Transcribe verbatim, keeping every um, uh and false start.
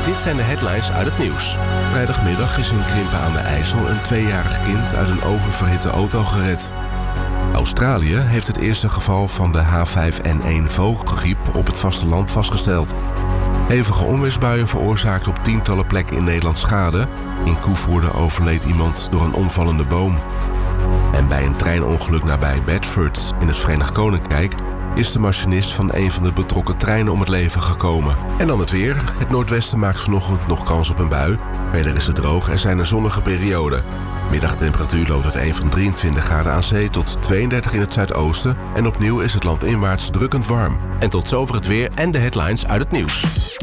Dit zijn de headlines uit het nieuws. Vrijdagmiddag is in Krimpen aan de IJssel een tweejarig kind uit een oververhitte auto gered. Australië heeft het eerste geval van de H vijf N één vogelgriep op het vasteland vastgesteld. Hevige onweersbuien veroorzaakten op tientallen plekken in Nederland schade. In Koevoorde overleed iemand door een omvallende boom. En bij een treinongeluk nabij Bedford in het Verenigd Koninkrijk is de machinist van een van de betrokken treinen om het leven gekomen. En dan het weer. Het noordwesten maakt vanochtend nog kans op een bui. Verder is het droog en zijn er zonnige perioden. Middagtemperatuur loopt uiteen van drieëntwintig graden aan zee tot tweeëndertig in het zuidoosten. En opnieuw is het landinwaarts drukkend warm. En tot zover het weer en de headlines uit het nieuws.